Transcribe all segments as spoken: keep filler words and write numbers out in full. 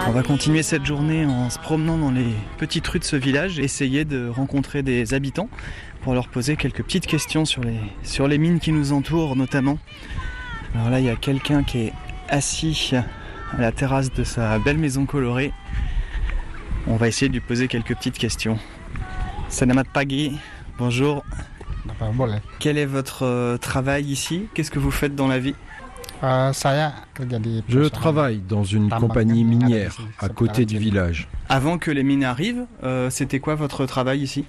On va continuer cette journée en se promenant dans les petites rues de ce village, essayer de rencontrer des habitants pour leur poser quelques petites questions sur les, sur les mines qui nous entourent notamment. Alors là, il y a quelqu'un qui est assis à la terrasse de sa belle maison colorée. On va essayer de lui poser quelques petites questions. Selamat pagi, bonjour. Quel est votre euh, travail ici? Qu'est-ce que vous faites dans la vie? Je travaille dans une compagnie minière à côté du village. Avant que les mines arrivent, euh, c'était quoi votre travail ici?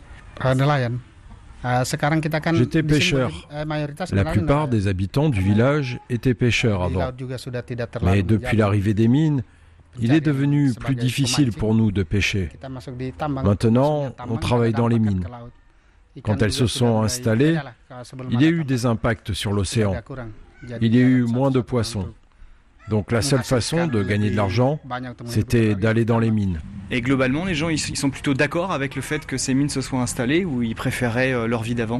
J'étais pêcheur. La plupart des habitants du village étaient pêcheurs avant. Mais depuis l'arrivée des mines, il est devenu plus difficile pour nous de pêcher. Maintenant, on travaille dans les mines. Quand elles se sont installées, il y a eu des impacts sur l'océan. Il y a eu moins de poissons. Donc la seule façon de gagner de l'argent, c'était d'aller dans les mines. Et globalement, les gens ils sont plutôt d'accord avec le fait que ces mines se soient installées ou ils préféraient euh, leur vie d'avant?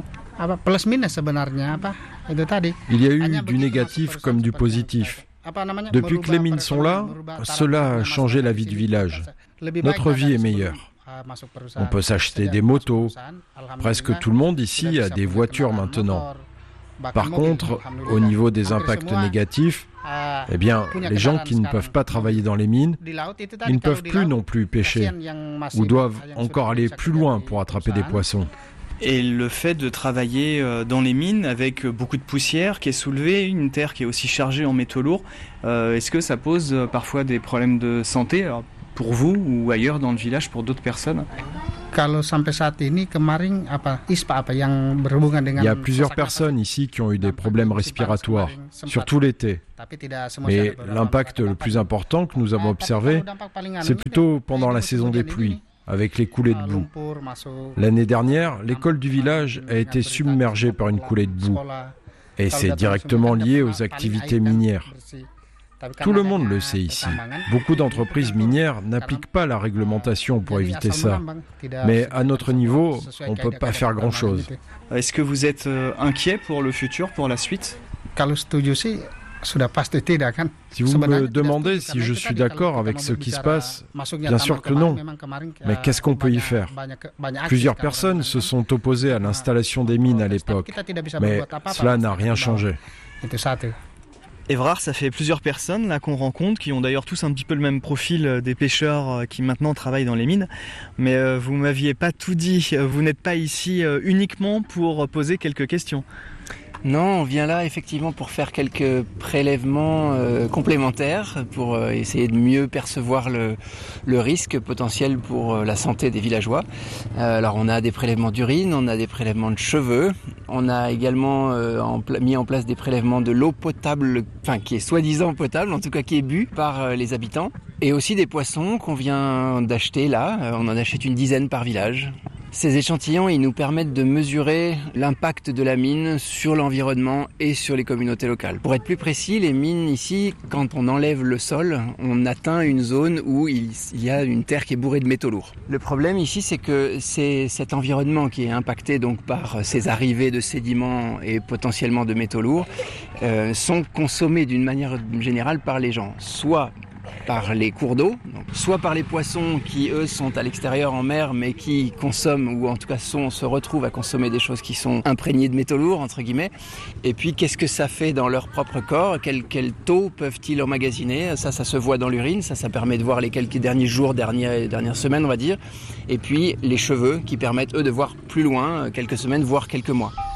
Il y a eu du négatif comme du positif. Depuis que les mines sont là, cela a changé la vie du village. Notre vie est meilleure. On peut s'acheter des motos. Presque tout le monde ici a des voitures maintenant. Par contre, au niveau des impacts négatifs, eh bien, les gens qui ne peuvent pas travailler dans les mines, ils ne peuvent plus non plus pêcher ou doivent encore aller plus loin pour attraper des poissons. Et le fait de travailler dans les mines avec beaucoup de poussière qui est soulevée, une terre qui est aussi chargée en métaux lourds, euh, est-ce que ça pose parfois des problèmes de santé, alors, pour vous ou ailleurs dans le village pour d'autres personnes? Il y a plusieurs personnes ici qui ont eu des problèmes respiratoires, surtout l'été. Mais l'impact le plus important que nous avons observé, c'est plutôt pendant la saison des pluies, avec les coulées de boue. L'année dernière, l'école du village a été submergée par une coulée de boue. Et c'est directement lié aux activités minières. Tout le monde le sait ici. Beaucoup d'entreprises minières n'appliquent pas la réglementation pour éviter ça. Mais à notre niveau, on ne peut pas faire grand-chose. Est-ce que vous êtes euh, inquiet pour le futur, pour la suite? Si vous me demandez si je suis d'accord avec ce qui se passe, bien sûr que non. Mais qu'est-ce qu'on peut y faire? Plusieurs personnes se sont opposées à l'installation des mines à l'époque, mais cela n'a rien changé. Évrard, ça fait plusieurs personnes là qu'on rencontre, qui ont d'ailleurs tous un petit peu le même profil des pêcheurs qui maintenant travaillent dans les mines. Mais euh, vous m'aviez pas tout dit, vous n'êtes pas ici euh, uniquement pour poser quelques questions. Non, on vient là effectivement pour faire quelques prélèvements euh, complémentaires, pour euh, essayer de mieux percevoir le, le risque potentiel pour euh, la santé des villageois. Euh, alors on a des prélèvements d'urine, on a des prélèvements de cheveux, on a également euh, en pla- mis en place des prélèvements de l'eau potable, enfin qui est soi-disant potable, en tout cas qui est bu par euh, les habitants, et aussi des poissons qu'on vient d'acheter là, euh, on en achète une dizaine par village. Ces échantillons, ils nous permettent de mesurer l'impact de la mine sur l'environnement et sur les communautés locales. Pour être plus précis, les mines ici, quand on enlève le sol, on atteint une zone où il y a une terre qui est bourrée de métaux lourds. Le problème ici, c'est que c'est cet environnement qui est impacté donc par ces arrivées de sédiments et potentiellement de métaux lourds, euh, sont consommés d'une manière générale par les gens, soit par les cours d'eau, donc soit par les poissons qui eux sont à l'extérieur en mer mais qui consomment ou en tout cas sont, se retrouvent à consommer des choses qui sont imprégnées de métaux lourds entre guillemets, et puis qu'est-ce que ça fait dans leur propre corps, quel, quel taux peuvent-ils emmagasiner, ça ça se voit dans l'urine, ça ça permet de voir les quelques derniers jours, dernières, dernières semaines on va dire, et puis les cheveux qui permettent eux de voir plus loin, quelques semaines voire quelques mois.